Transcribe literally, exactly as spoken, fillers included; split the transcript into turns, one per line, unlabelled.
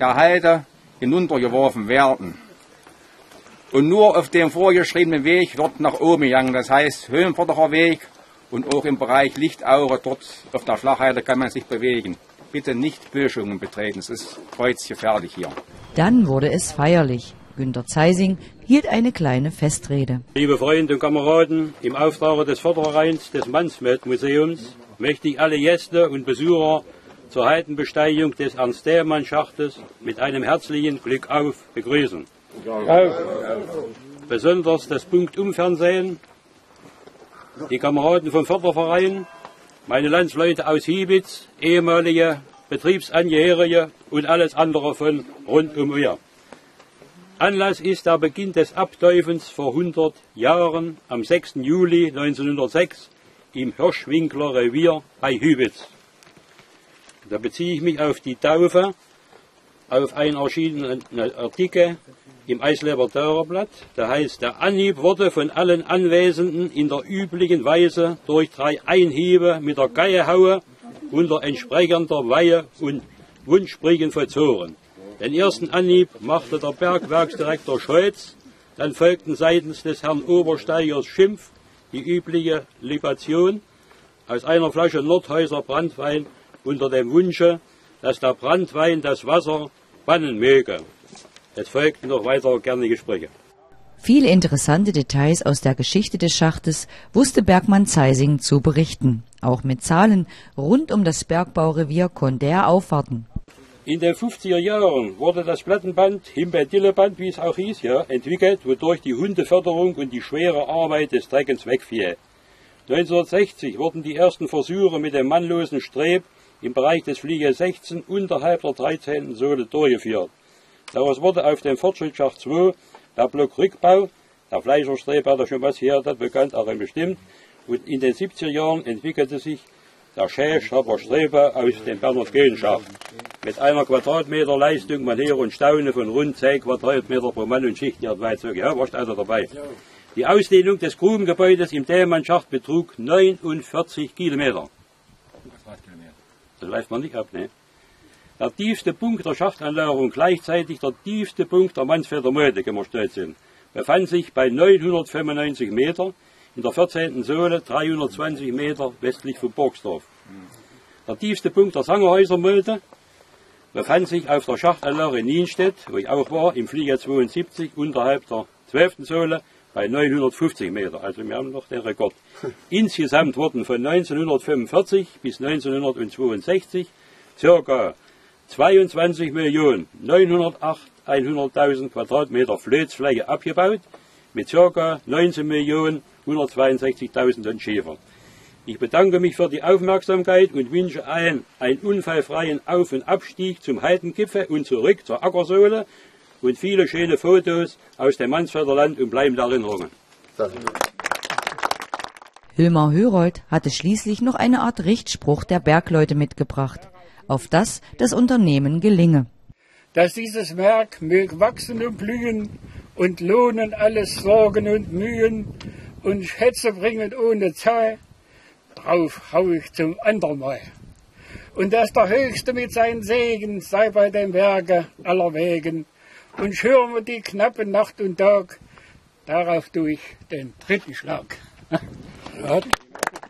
der Halde hinuntergeworfen werden. Und nur auf dem vorgeschriebenen Weg wird nach oben gegangen. Das heißt, Höhenforderer Weg und auch im Bereich Lichtaure, dort auf der Flachheide kann man sich bewegen. Bitte nicht Böschungen betreten, es ist kreuzgefährlich hier.
Dann wurde es feierlich. Günter Zeising hielt eine kleine Festrede.
Liebe Freunde und Kameraden, im Auftrag des Fördervereins des Mansfeld-Museums möchte ich alle Gäste und Besucher zur Heidenbesteigung des Ernst-Thälmann-Schachtes mit einem herzlichen Glück auf begrüßen. Ja. Besonders das Punktum-Fernsehen, die Kameraden vom Förderverein, meine Landsleute aus Hiebitz, ehemalige Betriebsangehörige und alles andere von rund um mir. Anlass ist der Beginn des Abteufens vor hundert Jahren am sechsten Juli neunzehnhundertsechs im Hirschwinkler Revier bei Hübitz. Da beziehe ich mich auf die Taufe, auf einen erschienenen Artikel im Eisleber Tauerblatt. Da heißt, der Anhieb wurde von allen Anwesenden in der üblichen Weise durch drei Einhiebe mit der Geiehaue unter entsprechender Weihe und Wundsprichen vollzogen. Den ersten Anhieb machte der Bergwerksdirektor Scholz, dann folgten seitens des Herrn Obersteigers Schimpf die übliche Libation aus einer Flasche Nordhäuser Branntwein unter dem Wunsche, dass der Branntwein das Wasser bannen möge. Es folgten noch weitere gerne Gespräche.
Viele interessante Details aus der Geschichte des Schachtes wusste Bergmann Zeising zu berichten. Auch mit Zahlen rund um das Bergbaurevier konnte er aufwarten.
In den fünfziger Jahren wurde das Plattenband, Himbeer-Dille-Band, wie es auch hieß, ja, entwickelt, wodurch die Hundeförderung und die schwere Arbeit des Treckens wegfiel. neunzehnhundertsechzig wurden die ersten Versuche mit dem mannlosen Streb im Bereich des Fliege sechzehn unterhalb der dreizehnten Sohle durchgeführt. Daraus wurde auf dem Fortschrittsschacht zwei der Blockrückbau, der Fleischerstreb hat er schon was hier, das bekannt, auch bestimmt, und in den siebziger Jahren entwickelte sich der Schäschrauber Strebe aus dem Bernhard-Gehlen-Schacht. Mit einer Quadratmeter Leistung, man höre und staune, von rund zehn Quadratmeter pro Mann und Schichtjahrweite. Ja, warst also dabei. Die Ausdehnung des Grubengebäudes im Thälmann-Schacht betrug neunundvierzig Kilometer. Das läuft man nicht ab, ne? Der tiefste Punkt der Schachtanlage und gleichzeitig der tiefste Punkt der Mansfelder Mulde, können wir stolz sind, befand sich bei neunhundertfünfundneunzig Meter in der vierzehnten Sohle, dreihundertzwanzig Meter westlich von Borgsdorf. Der tiefste Punkt der Sangerhäuser Mulde befand sich auf der Schachtanlage in Nienstedt, wo ich auch war, im Flieger zweiundsiebzig, unterhalb der zwölften Sohle, bei neunhundertfünfzig Meter. Also wir haben noch den Rekord. Insgesamt wurden von neunzehnhundertfünfundvierzig bis neunzehnhundertzweiundsechzig ca. zweiundzwanzig Millionen neunhundertacht Quadratmeter Flötsfläche abgebaut, mit ca. neunzehn Millionen hundertzweiundsechzigtausend Tonnen Schiefer. Ich bedanke mich für die Aufmerksamkeit und wünsche allen einen unfallfreien Auf- und Abstieg zum Heidengipfel und zurück zur Ackersohle und viele schöne Fotos aus dem Mansfelder Land und bleibende Erinnerungen.
Hilmar Hörold hatte schließlich noch eine Art Richtspruch der Bergleute mitgebracht, auf das das Unternehmen gelinge.
Dass dieses Werk mög wachsen und blühen und lohnen alles Sorgen und Mühen und Schätze bringen ohne Zahl, drauf hau ich zum andern Mal. Und dass der Höchste mit seinem Segen sei bei dem Werke aller Wegen und schürme die knappe Nacht und Tag, darauf tue ich den dritten Schlag.